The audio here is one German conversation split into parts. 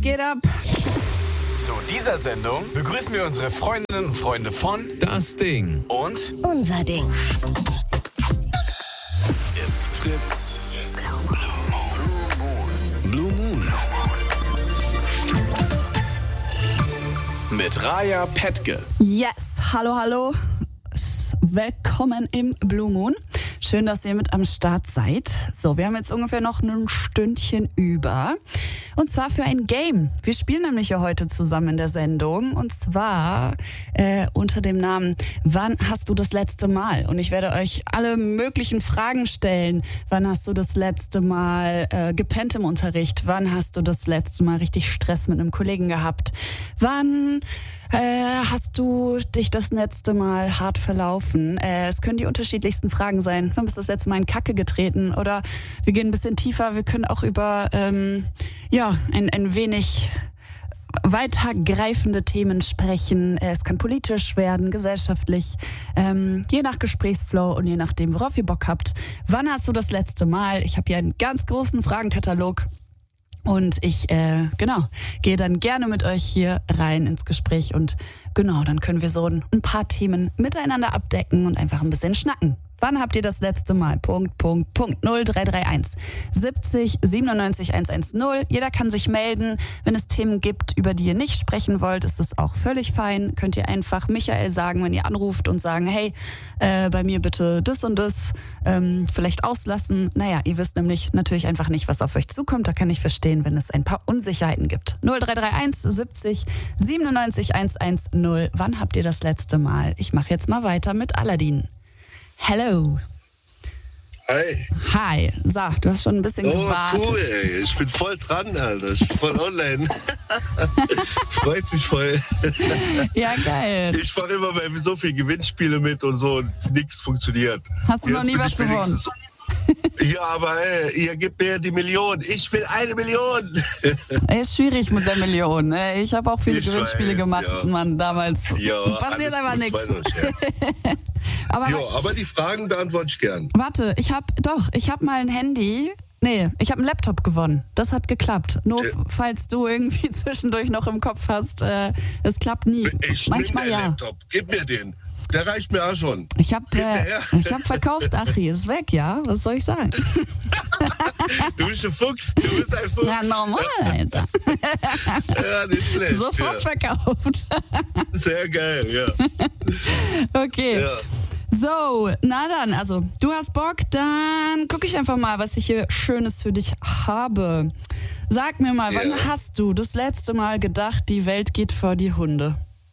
geht ab? Zu dieser Sendung begrüßen wir unsere Freundinnen und Freunde von Das Ding und Unser Ding. It's Fritz. Blue Moon. Mit Raja Pettke. Yes, hallo. Willkommen im Blue Moon. Schön, dass ihr mit am Start seid. So, wir haben jetzt ungefähr noch ein Stündchen über. Und zwar für ein Game. Wir spielen nämlich ja heute zusammen in der Sendung. Und zwar unter dem Namen Wann hast du das letzte Mal? Und ich werde euch alle möglichen Fragen stellen. Wann hast du das letzte Mal gepennt im Unterricht? Wann hast du das letzte Mal richtig Stress mit einem Kollegen gehabt? Wann hast du dich das letzte Mal hart verlaufen? Es können die unterschiedlichsten Fragen sein. Wann bist du das letzte Mal in Kacke getreten? Oder wir gehen ein bisschen tiefer. Wir können auch über ein wenig weitergreifende Themen sprechen. Es kann politisch werden, gesellschaftlich, je nach Gesprächsflow und je nachdem, worauf ihr Bock habt. Wann hast du das letzte Mal? Ich habe hier einen ganz großen Fragenkatalog. Und ich, gehe dann gerne mit euch hier rein ins Gespräch und genau, dann können wir so ein paar Themen miteinander abdecken und einfach ein bisschen schnacken. Wann habt ihr das letzte Mal? Punkt. 0331 70 97 110. Jeder kann sich melden. Wenn es Themen gibt, über die ihr nicht sprechen wollt, ist das auch völlig fein. Könnt ihr einfach Michael sagen, wenn ihr anruft und sagen, hey, bei mir bitte das und das vielleicht auslassen. Naja, ihr wisst nämlich natürlich einfach nicht, was auf euch zukommt. Da kann ich verstehen, wenn es ein paar Unsicherheiten gibt. 0331 70 97 110. Wann habt ihr das letzte Mal? Ich mache jetzt mal weiter mit Aladdin. Hello. Hi. So, du hast schon ein bisschen gewartet. Cool, ey. Ich bin voll dran, Alter. Ich bin voll online. Freut mich voll. Ja, geil. Ich mache immer bei so viel Gewinnspiele mit und so und nichts funktioniert. Hast du noch nie was gewonnen? Ja, aber ihr gebt mir die Million. Ich will 1 Million. Ist schwierig mit der Million. Ich habe auch viele Gewinnspiele gemacht, ja. Mann, damals. Ja, passiert aber nichts. Aber die Fragen beantworte ich gern. Warte, ich habe mal ein Handy. Nee, ich habe einen Laptop gewonnen. Das hat geklappt. Nur falls du irgendwie zwischendurch noch im Kopf hast, es klappt nie. Manchmal ja. Laptop. Gib mir den. Der reicht mir auch schon. Ich hab verkauft, Achi. Ist weg, ja? Was soll ich sagen? Du bist ein Fuchs. Du bist ein Fuchs. Ja, normal, Alter. Ja, nicht schlecht. Sofort verkauft. Sehr geil, ja. Okay. Ja. So, na dann, also du hast Bock, dann gucke ich einfach mal, was ich hier Schönes für dich habe. Sag mir mal, wann hast du das letzte Mal gedacht, die Welt geht vor die Hunde?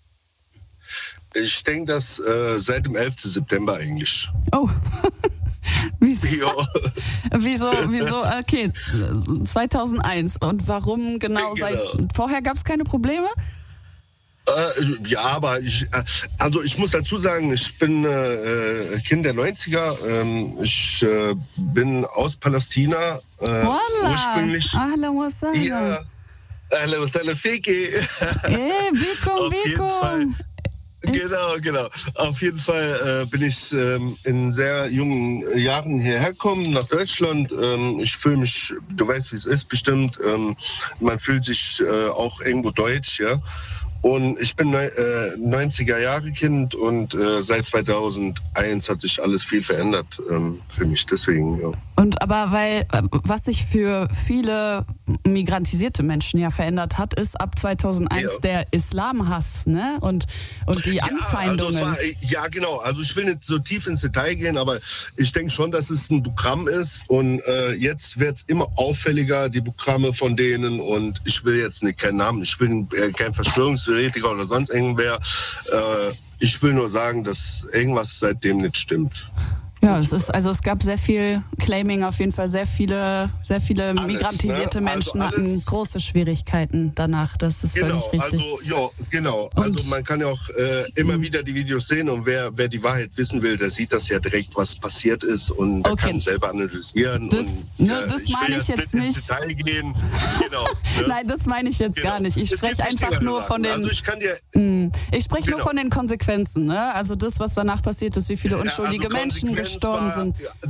Ich denke, das seit dem 11. September eigentlich. Oh, wieso? Ja. Wieso? Okay, 2001. Und warum genau? Vorher gab es keine Probleme? Ja, aber ich muss dazu sagen, ich bin Kind der 90er. Ich bin aus Palästina ursprünglich. Ahlan wa sahlan. Ja, ahlan wa sahlan fiki. Willkommen. Genau. Auf jeden Fall bin ich in sehr jungen Jahren hierher gekommen, nach Deutschland. Ich fühle mich, du weißt, wie es ist bestimmt, man fühlt sich auch irgendwo deutsch, ja. Und ich bin 90er-Jahre-Kind und seit 2001 hat sich alles viel verändert für mich, deswegen, ja. Und aber was sich für viele migrantisierte Menschen ja verändert hat, ist ab 2001 der Islamhass, ne? Und die Anfeindungen. Also genau. Also ich will nicht so tief ins Detail gehen, aber ich denke schon, dass es ein Programm ist und jetzt wird es immer auffälliger, die Programme von denen, und ich will jetzt keinen Namen, ich will kein Verschwörungstheoretiker oder sonst irgendwer. Ich will nur sagen, dass irgendwas seitdem nicht stimmt. Ja, es gab sehr viel Claiming, auf jeden Fall sehr viele migrantisierte Menschen hatten große Schwierigkeiten danach. Das ist völlig richtig. Also man kann ja auch immer wieder die Videos sehen, und wer die Wahrheit wissen will, der sieht das ja direkt, was passiert ist, und der kann selber analysieren. Das meine ich jetzt nicht. Ins Detail gehen. Genau, ne? Nein, das meine ich jetzt gar nicht. Ich spreche einfach nur von den. Also ich spreche nur von den Konsequenzen. Ne? Also das, was danach passiert ist, wie viele unschuldige Menschen gestorben sind.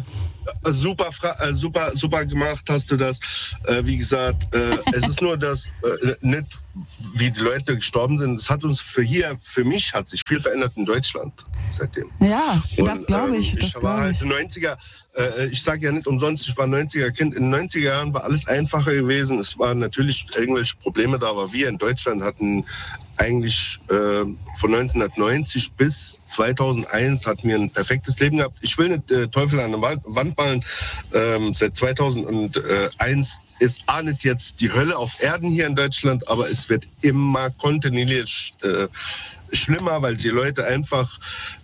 Super gemacht hast du das. Wie gesagt, es ist nur das, nicht wie die Leute gestorben sind. Es hat uns für mich hat sich viel verändert in Deutschland seitdem. Ja, das glaube ich. Ich war halt in den 90er, ich sage ja nicht umsonst, ich war 90er-Kind. In den 90er Jahren war alles einfacher gewesen. Es waren natürlich irgendwelche Probleme da, aber wir in Deutschland hatten eigentlich von 1990 bis 2001 hatten wir ein perfektes Leben gehabt. Ich will nicht Teufel an der Wand malen. Seit 2001 ist auch nicht jetzt die Hölle auf Erden hier in Deutschland, aber es wird immer kontinuierlich schlimmer, weil die Leute einfach,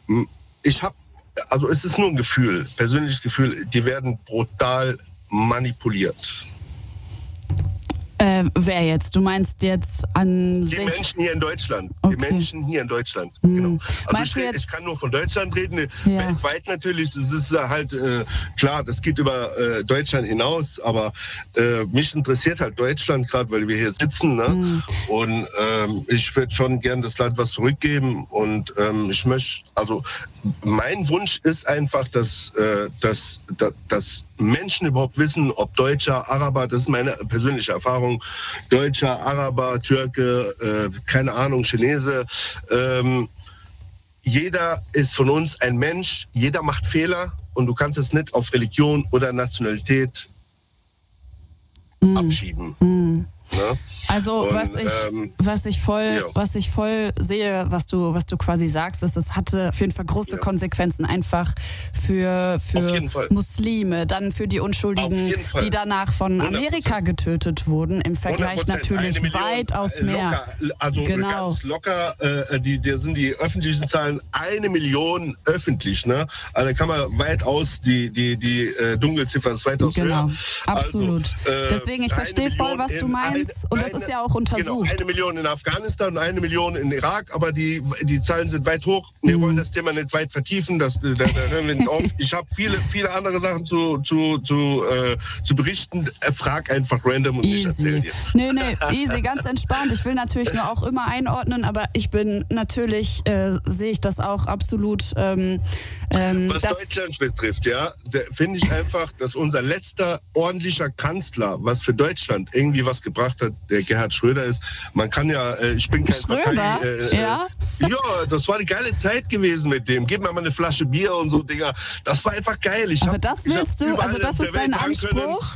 also es ist nur ein Gefühl, persönliches Gefühl, die werden brutal manipuliert. Wer jetzt? Du meinst jetzt an sich? Die Menschen hier in Deutschland. Okay. Die Menschen hier in Deutschland, genau. Also Meinst ich kann nur von Deutschland reden. Ja. Weltweit natürlich, es ist halt klar, das geht über Deutschland hinaus, aber mich interessiert halt Deutschland gerade, weil wir hier sitzen. Ne? Und ich würde schon gern das Land was zurückgeben und ich möchte, also mein Wunsch ist einfach, dass Menschen überhaupt wissen, ob Deutscher, Araber, das ist meine persönliche Erfahrung, Deutscher, Araber, Türke, keine Ahnung, Chinese, jeder ist von uns ein Mensch, jeder macht Fehler und du kannst es nicht auf Religion oder Nationalität abschieben. Ne? Also und, was ich voll sehe, was du quasi sagst, ist, es hatte auf jeden Fall große Konsequenzen einfach für Muslime, dann für die Unschuldigen, die danach von Amerika getötet wurden, im Vergleich natürlich weitaus mehr. Also ganz locker, die sind die öffentlichen Zahlen 1 Million öffentlich, ne? Also da kann man weitaus die Dunkelziffer ist weitaus höher. Absolut. Also, deswegen, ich verstehe voll, was du meinst. Und das ist ja auch untersucht. Genau, 1 Million in Afghanistan und 1 Million in Irak, aber die Zahlen sind weit hoch. Wir wollen das Thema nicht weit vertiefen, da hören wir nicht auf. Ich habe viele andere Sachen zu berichten. Frag einfach random und ich erzähle dir. Nee, easy, ganz entspannt. Ich will natürlich nur auch immer einordnen, aber ich bin natürlich, sehe ich das auch absolut. Was Deutschland betrifft, ja, finde ich einfach, dass unser letzter ordentlicher Kanzler, was für Deutschland irgendwie was gebracht hat, der Gerhard Schröder ist. Man kann ja, ich bin kein Partei. Ja, das war eine geile Zeit gewesen mit dem. Gib mir mal eine Flasche Bier und so, Digga. Das war einfach geil. Aber das willst du, also das ist dein Anspruch,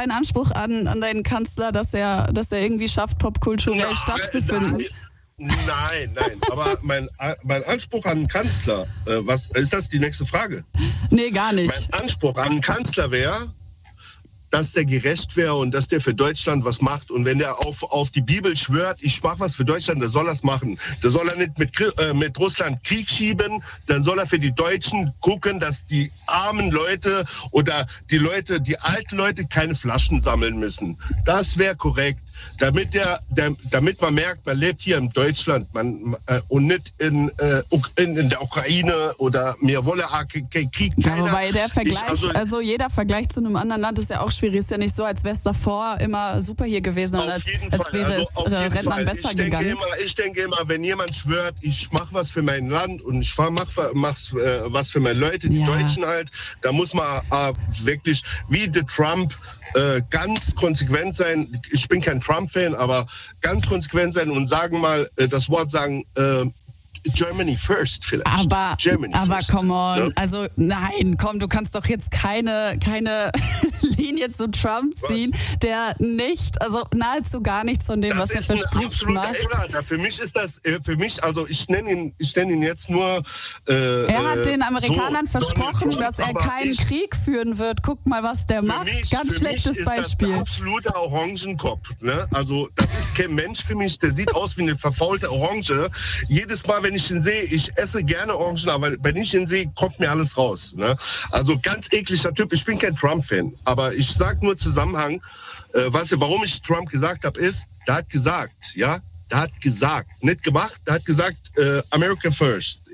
an deinen Kanzler, dass er irgendwie schafft, popkulturell stattzufinden. Nein, aber mein Anspruch an einen Kanzler, was ist das die nächste Frage? Nee, gar nicht. Mein Anspruch an einen Kanzler wäre, dass der gerecht wäre und dass der für Deutschland was macht. Und wenn der auf die Bibel schwört, ich mache was für Deutschland, dann soll er es machen. Da soll er nicht mit Russland Krieg schieben, dann soll er für die Deutschen gucken, dass die armen Leute oder die alten Leute keine Flaschen sammeln müssen. Das wäre korrekt. Damit man merkt, man lebt hier in Deutschland und nicht in der Ukraine oder mir wolle Krieg. Ja, wobei der Vergleich, also jeder Vergleich zu einem anderen Land ist ja auch schwierig. Ist ja nicht so, als wäre es davor immer super hier gewesen und als wäre es Rentnern besser gegangen. Ich denke immer, wenn jemand schwört, ich mache was für mein Land und ich mache was für meine Leute, die Deutschen halt, da muss man wirklich, wie der Trump, ganz konsequent sein. Ich bin kein Trump-Fan, aber ganz konsequent sein und das Wort sagen, Germany first vielleicht. Aber come on, ja? Also nein, komm, du kannst doch jetzt keine Linie zu Trump ziehen, der nahezu gar nichts von dem, was er verspricht, macht. Für mich ist das, also ich nenne ihn jetzt nur... er hat den Amerikanern versprochen, dass er keinen Krieg führen wird. Guck mal, was der macht. Ganz schlechtes Beispiel. Das ist der absolute Orangenkopf. Ne? Also das ist kein Mensch für mich, der sieht aus wie eine verfaulte Orange. Jedes Mal, wenn ich ihn sehe, ich esse gerne Orangen, aber wenn ich ihn sehe, kommt mir alles raus. Ne? Also ganz ekliger Typ. Ich bin kein Trump-Fan, aber ich sage nur Zusammenhang, warum ich Trump gesagt habe, ist, der hat gesagt, nicht gemacht, der hat gesagt, America first,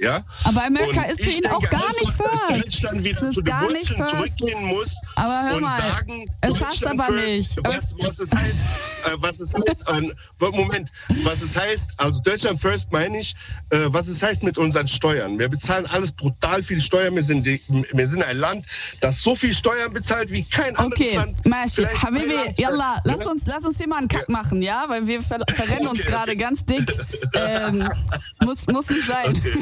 Ja? Aber Amerika ist für ihn auch gar nicht dass first. Deutschland wieder Es zu ist den gar nicht Wurzeln first. zurückgehen muss Aber hör und mal, sagen, es passt Deutschland aber first, nicht. was es heißt, was es heißt, also Deutschland first meine ich, was es heißt mit unseren Steuern. Wir bezahlen alles brutal viel Steuern. Wir sind ein Land, das so viel Steuern bezahlt wie kein anderes Land. Mashi, Habibi, yalla, lass uns hier mal einen Cut machen, ja? Weil wir verrennen uns gerade ganz dick. Muss nicht sein. Okay.